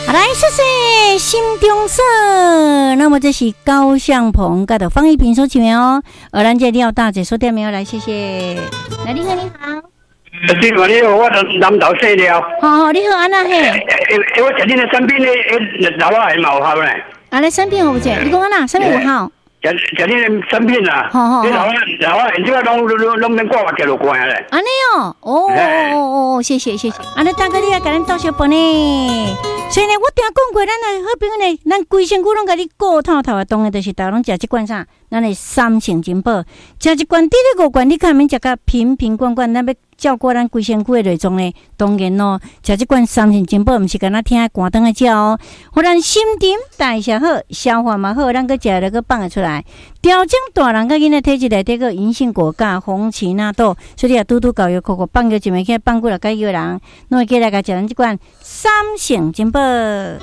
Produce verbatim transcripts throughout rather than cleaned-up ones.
好来，谢谢心中色。那么这是高向鹏跟的方一平所唱的哦。而咱这廖大姐说点没有来，谢谢。来，你好，你好。 你好，你好，我南投姓廖。 好好，你好，安娜嘿。 诶诶，我食恁的产品咧，诶，老啊，嘛有效咧。 啊，来产品好不姐？你讲安娜，产品有效。 食食恁的产品啊， 好好， 你老啊老啊，现在拢拢拢免挂目镜就关咧。 安尼哦，哦哦哦哦，谢谢谢谢。安尼大哥，你也甲咱倒小饭呢。所以呢，我定讲过，咱的好朋友呢，咱规身躯拢甲你顾透透的，当然就是大家拢食这罐啥，咱的三成金宝，食一罐，第二五罐，你看免食甲瓶瓶罐罐，咱要照顾咱规身躯的内脏呢。当然咯，食这罐三成金宝，毋是干那听寒灯的食哦，互咱心情代谢好，消化嘛好，咱个食了个放得出来，调整大人甲囡仔体质内底个银杏果苷、红荠纳豆，所以你啊拄拄搞药扣扣放叫一枚起放过来甲药人，拢会过来甲食咱这罐三成金宝。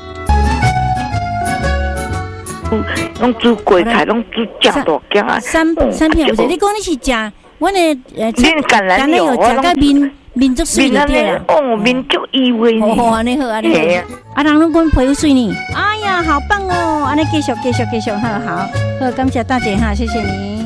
嗯，拢煮贵菜，拢煮酱大酱。 三三片，有者你讲你是食，阮的呃， 橄榄油， 食甲面面足水就对啦。 哦，面足异味呢。 哦，安尼好，安尼好。啊，人拢讲皮肤水呢。哎呀，好棒哦！安尼继续继续继续，好好好，感谢大姐哈，谢谢你。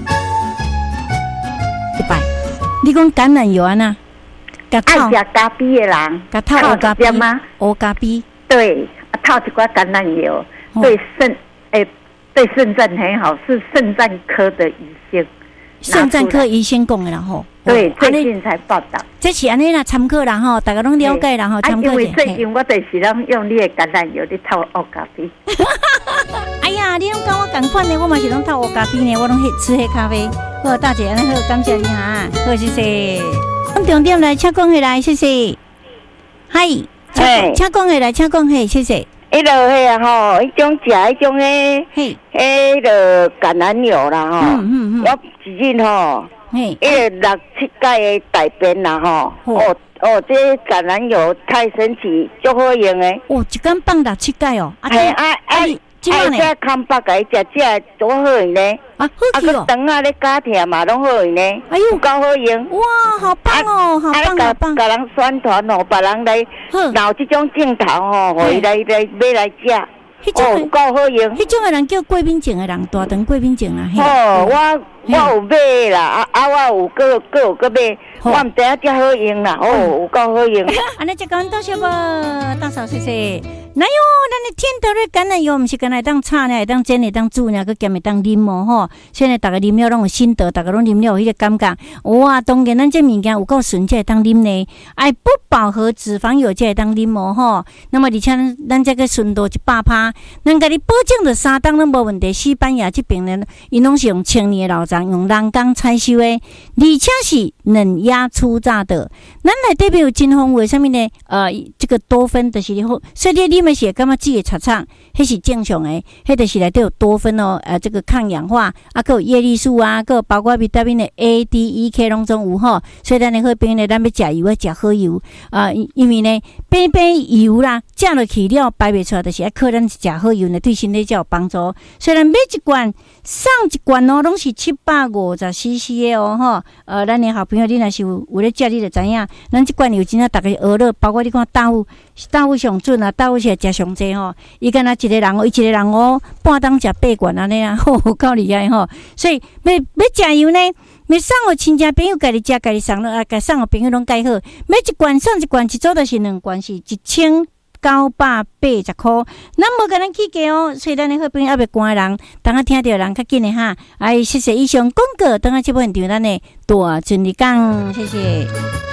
一百，你讲橄榄油啊呐？ 爱食咖啡的人， 甲套乌咖啡吗？ 乌咖啡。 对，套一罐橄榄油，对肾诶，对肾脏很好，是肾脏科的医生。 肾脏科医生讲的啦吼。 对，最近才报道。 这是安尼啦，参考啦吼，大家拢了解啦吼，参考者。 因为最近我就是拢用你的橄榄油咧套乌咖啡。 哎呀，你拢跟我同款的，我嘛是拢套乌咖啡呢，我拢吃黑咖啡。好，大姐安尼好，感谢你哈，好谢谢。我们重点来，请讲起来，谢谢。嗨，请请讲起来，请讲嘿，谢谢。 迄落迄啊吼，迄种食迄种诶， 嘿， 迄落橄榄油啦吼， 嗯嗯嗯， 我一日吼， 嘿， 迄六七盖诶大便啦吼，哦哦，这橄榄油太神奇，足好用诶。 哦，一天放六七盖哦， 啊啊啊！哎，这康巴甲伊食食多好用呢！ 啊，好去哦！ 啊，肠啊咧加甜嘛，拢好用呢。哎呦，够好用！ 哇，好棒哦，好棒，好棒！ 甲人宣传哦，别人来闹这种镜头哦，互伊来来买来食。哦，够好用！ 迄种诶人叫贵宾症诶人，大肠贵宾症啦。 哦，我我有买啦，啊啊，我有个个有个买，我毋知影遮好用啦。哦，有够好用！ 安尼就讲多谢无，大嫂谢谢。哪有咱的天头的橄榄油，毋是干来当炒呢，会当煎，会当煮呢，佮兼会当啉哦吼。现在大家啉了拢有心得，大家拢啉了有迄个感觉。哇，当然咱这物件有够纯，才会当啉呢。哎，不饱和脂肪油才会当啉哦吼。那么而且咱这个纯度一百趴，咱甲你保证着三档拢无问题。西班牙这边呢，因拢是用千年的老长，用人工采收的，而且是冷压初榨的。咱内底边有真丰富，啥物呢？呃，这个多酚就是好，所以你们是感觉自己擦擦，迄是正常的，迄就是内底有多酚哦，呃，这个抗氧化，啊，还有叶绿素啊，还有包括维他命的 A、D、E、K 拢总有吼。所以咱的好朋友呢，咱要食油要食好油啊、呃，因为呢，白白油啦，食落去了排袂出来，就是要靠咱食好油呢，对身体才有帮助。虽然买一罐送一罐哦，拢是七百五十 C C 的哦，吼，呃，咱的好朋友你若是有有咧食，你就知影，咱这罐油真正大家学了，包括你看豆腐，豆腐上准啊，豆腐是食上济吼，伊敢若一个人哦，伊一个人哦，半当食八罐安尼啊，吼，够厉害吼。所以要要食油呢，要送互亲戚朋友家己食，家己送了啊，家送互朋友拢介好。买一罐送一罐，一组就是两罐，是一千九百八十块。咱无甲咱起价哦，所以咱的好朋友还袂关的人，等下听到人较紧的哈。哎，谢谢以上广告，等下节目现场咱的大顺利讲，谢谢。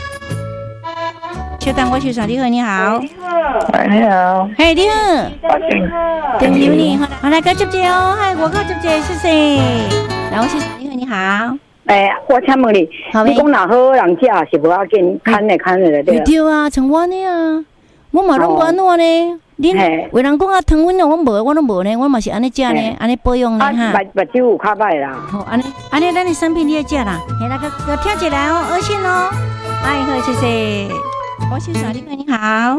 小等我去算，你好，你好。 你好。你好。 嘿，你好。等你你好，好来，该接接哦，嗨，我靠接接，谢谢。来，我先你好，你好。 哎，我请问你，你讲若好人食是无要紧，看的看的对。 对啊，像我呢啊，我嘛拢无安怎呢？恁有人讲啊，糖分哦，我无，我拢无呢，我嘛是安尼食呢，安尼保养呢哈。 啊，目目睭有较歹啦。 好，安尼安尼，咱的产品你要食啦，嘿，那个要听起来哦，恶心哦。哎，好，谢谢。我先说你好，你好。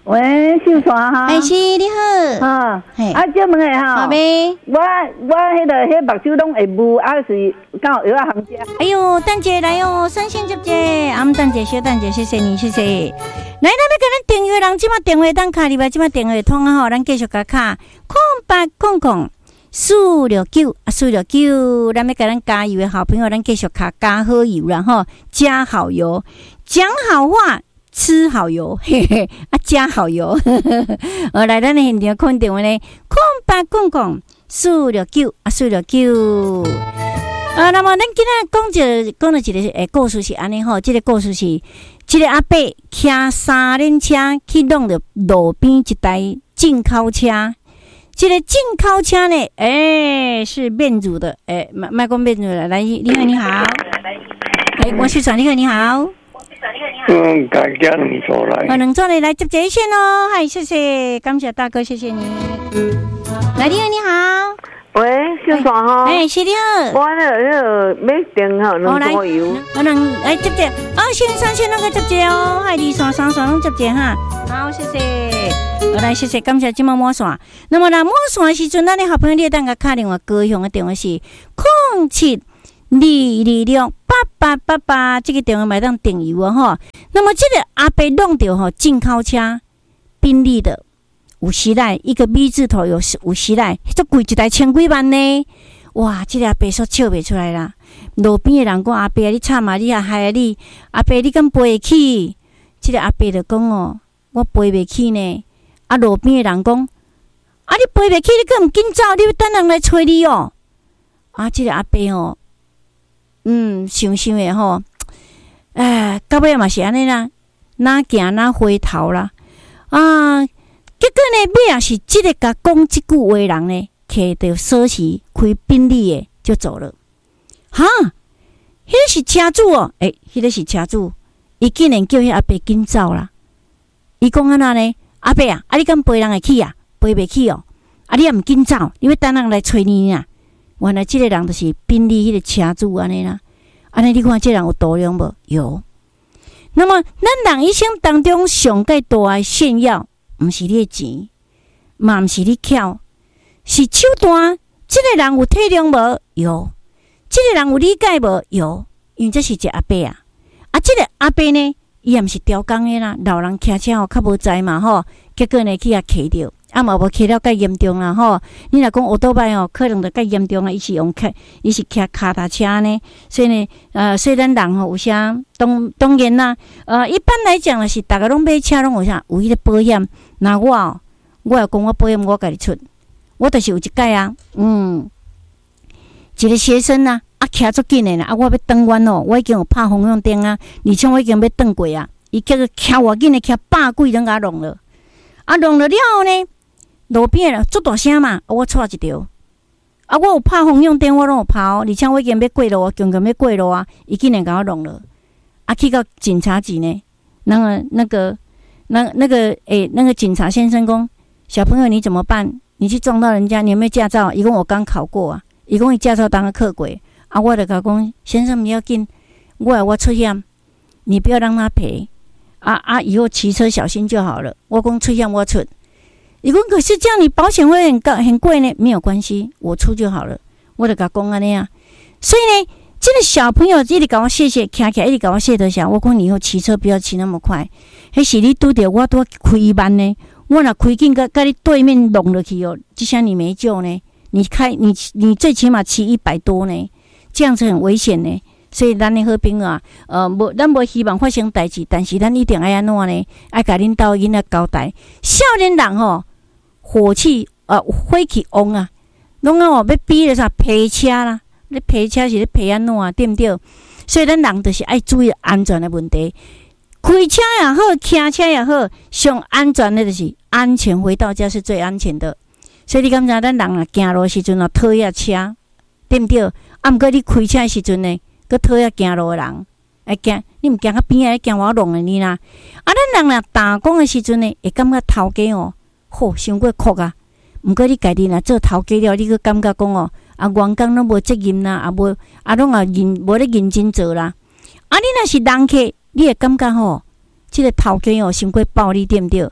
喂，秀传哈， 哎是你好， 哈，啊，这问下哈， 好呗， 我我迄个迄目睭拢会雾，啊是刚好有啊行家。 哎呦，蛋姐来哦，三线接接，俺们蛋姐小蛋姐，谢谢你，谢谢。来，咱要跟咱订阅人，即马电话当卡里边，即马电话通啊吼，咱继续甲卡空八空空四六九啊四六九，咱要跟咱加油的好朋友，咱继续卡加好油然后加好油，讲好话。吃好油，嘿嘿，啊加好油，我来咱的现场看电话呢，空八空空四六九啊四六九，啊，那么咱今仔讲一讲了一个诶故事是安尼吼，这个故事是，一个阿伯骑三轮车去弄着路边一台进口车，这个进口车呢，诶、欸、是面主的，诶、欸，卖卖讲面主的，来，你好你好，诶、欸，我是转你好你好。 嗯，感谢两组来。 我两组来来接这一线哦，嗨，谢谢，感谢大哥，谢谢你。来，你好，你好。 喂，小传哈。 哎，是你好。 我那那个买电哈，两组油。 我能来接接，哦，先生先那个接接哦，嗨，二线三线拢接接哈。好，谢谢。我来谢谢，感谢今麦摸线。那么啦，摸线的时阵，咱的好朋友你等个打电话，高雄的电话是零七二二六八八八八，这个电话买当订油啊吼。那么这个阿伯弄到吼进口车，宾利的有时来一个 V 字头有有时来，这贵一台千几万呢？哇，这个阿伯说笑不出来啦。路边的人讲阿伯你惨啊，你也害啊你，阿伯你敢背得起？这个阿伯就讲哦，我背不起呢。啊，路边的人讲，啊你背不起，你敢唔紧走？你要等人来催你哦。啊，这个阿伯哦。嗯，想想的吼，哎，到尾嘛是安尼啦，哪行哪回头啦，啊，结果呢，尾也是即个甲讲即句话人呢，摕着锁匙开宾利的就走了。哈，迄、那个是车主哦，诶、欸，迄、那个是车主，伊竟然叫迄阿伯紧走啦。伊讲安怎呢？阿伯啊，啊你敢背人会去啊？背袂起哦，啊你也毋紧走，你要等人来催你啊。原来这个人就是宾利迄个车主安尼啦，安尼你看这人有度量无？有。那么咱人一生当中上界大的炫耀，毋是你的钱，嘛毋是你巧，是手段。这个人有体谅无？有。这个人有理解无？有。因为这是一个阿伯啊，啊，这个阿伯呢，伊也毋是雕工的啦，老人骑车吼较无知嘛吼，结果呢去遐骑着。啊嘛无骑了介严重啦吼，你若讲奥多拜哦，可能就介严重啊。伊是用骑，伊是骑脚踏车呢，所以呢，呃，所以咱人吼有啥当当然啦，呃，一般来讲是大家拢买车拢有啥有迄个保险。那我哦，我要讲我保险我家己出，我就是有一届啊，嗯，一个学生啊，啊骑足紧的啦，啊我要转弯哦，我已经有拍方向灯啊，而且我已经要转过啊，伊叫做骑偌紧的，骑百几钟甲弄了，啊弄了了后呢？路边啦，足大声嘛，我错一条。啊，我有拍方向灯，我拢有拍哦，而且我已经要过路啊，强强要过路啊，伊竟然甲我弄了。啊，去到警察局呢，那个、那个、那、那个，诶、欸，那个警察先生讲，小朋友你怎么办？你去撞到人家，你有没有驾照？伊讲我刚考过啊，伊讲伊驾照当个客轨。啊，我就甲讲，先生不要紧，我我出险，你不要让他赔。啊啊，以后骑车小心就好了。我讲出险我出。伊讲可是这样，你保险会很高很贵呢，没有关系，我出就好了。我就甲讲安尼啊，所以呢，这个小朋友一直甲我谢谢，骑起来一直甲我谢得下。我讲你以后骑车不要骑那么快，迄是你拄着我拄开慢呢，我若开紧甲甲你对面弄落去哦，这下你没救呢。你开你你最起码骑一百多呢，这样子很危险呢。所以咱的好朋友啊，呃，无咱无希望发生代志，但是咱一定爱安怎呢？爱甲恁兜囡仔交代，少年人吼、哦。火气呃火气旺啊，拢啊哦要比咧啥皮车啦，你皮车是咧皮安怎啊，对不对？所以咱人就是爱注意安全的问题，开车也好，骑车也好，上安全的就是安全回到家是最安全的。所以你感觉咱人啊行路时阵啊讨厌车，对不对？啊，毋过你开车的时阵呢，佮讨厌行路的人，会惊你毋惊较边仔惊我弄的你啦。啊，咱人啊打工的时阵呢，会感觉头家哦。好，伤过酷啊！毋过你家己若做头家了，你佫感觉讲哦，啊，员工拢无责任啦，啊无啊拢啊认无咧认真做啦。啊，你若是人客，你会感觉吼，即、這個頭家哦，傷過暴力，對毋對？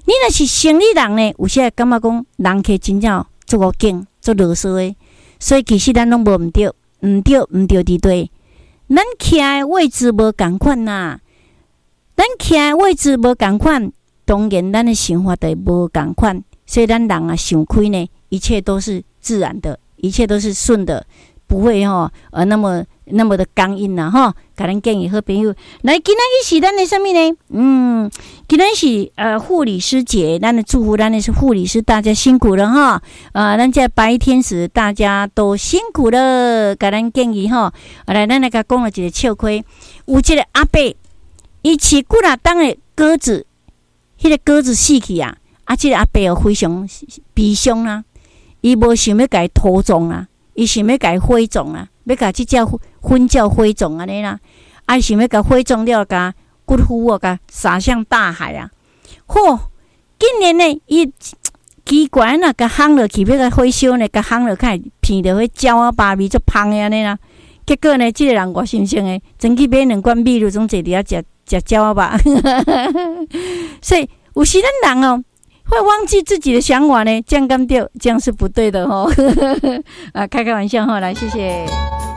你若是生理人呢，有时会感觉讲人客真正足够劲、足啰嗦的，所以其实咱拢无毋对，毋对毋对伫对，咱徛的位置无共款呐，咱徛的位置无共款，当然咱的想法就无共款，所以咱人啊想开呢，一切都是自然的，一切都是顺的，不会吼呃那么那么的刚硬啦吼。甲咱建议好朋友，来今仔日是咱的什么呢？嗯，今仔是呃护理师节，咱的祝福咱的是护理师，大家辛苦了哈。呃，咱这白天使大家都辛苦了，甲咱建议吼。来，咱来甲讲了一个笑亏，有一个阿伯，伊饲几若当的鸽子，迄、那个鸽子死去啊，啊，这个阿伯又非常悲伤啦，伊无想要甲伊土葬啦，伊想要甲伊火葬啦。要甲即只婚叫火葬安尼啦，啊想要甲火葬了，甲骨灰啊，甲撒向大海啊！嚯，今年呢，伊奇怪呐，甲烘落去，要甲火烧呢，甲烘落去，片着迄鸟啊、巴味足芳的安尼啦。结果呢，即、这个人我心生诶，真去买两罐米露，总坐伫遐食食鸟啊吧。所以有时咱人哦，会忘记自己的想法呢，这样干掉，这样是不对的哦。啊，开开玩笑哈，来，谢谢。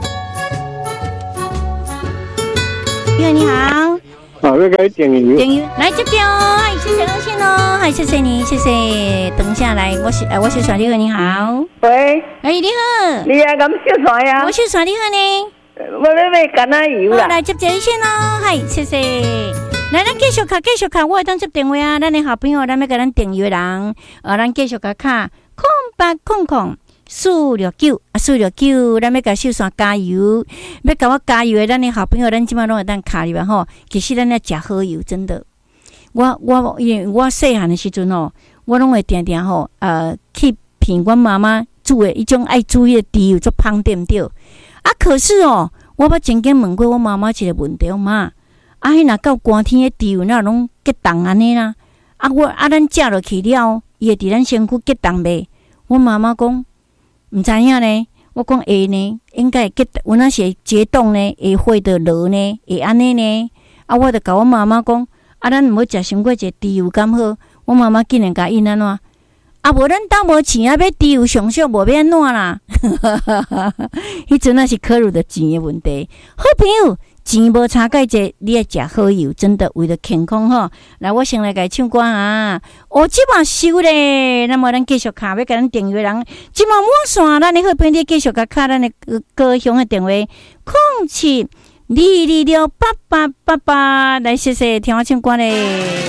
你好，你好。 好，要给点油。 点油，来这边哦，嗨，谢谢热线哦，嗨，谢谢你，谢谢。等一下来，我是呃，我是耍你好，你好。 喂， 哎，你好。 你啊，咁小帅呀？ 我是耍你好呢。 我要买橄榄油啦。 来接这一线哦，嗨，谢谢。来，咱继续卡，继续卡，我会当接电话啊。咱的好朋友，咱要甲咱订阅人，呃，咱继续甲卡空八空空四六九啊，四六九，咱要甲秀山加油，要甲我加油的，咱的好朋友，咱即摆拢会当卡入来吼。其实咱要食好油，真的。我我因为我细汉的时阵吼，我拢会定定吼，呃，去品阮妈妈煮的一种爱煮的猪油做芳对毋对？啊，可是哦，我捌曾经问过我妈妈一个问题，妈。啊，迄若到寒天诶，猪油那拢结冻安尼啦。啊，我啊，咱食落去了，伊会伫咱身躯结冻袂？我妈妈讲毋知影呢。我讲会呢，应该会结，有那些结冻呢，会会得落呢，会安尼呢。啊，我就甲我妈妈讲，啊，咱毋好食伤过一个猪油敢好？我妈妈竟然甲因安怎？啊，无咱兜无钱啊，买猪油上少无要安怎啦？迄阵那是考虑着钱诶问题。好朋友。钱无差介济，你爱食好油，真的为了健康吼。来，我先来甲伊唱歌啊！哦，即马收咧，那么咱继续卡，要甲咱订阅人，即马满线，咱的好朋友继续甲卡咱的高雄的电话，空七二二六八八八八，来谢谢听我唱歌咧。